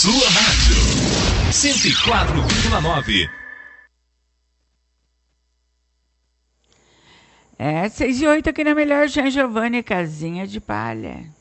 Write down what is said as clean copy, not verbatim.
sua rádio. 104,9. 6:08 aqui na melhor, Jean Giovanni, Casinha de Palha.